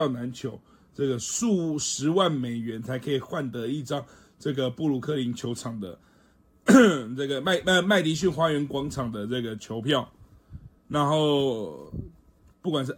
难求，这个数十万美元才可以换得一张这个布鲁克林球场的这个麦迪逊花园广场的这个球票，然后不管是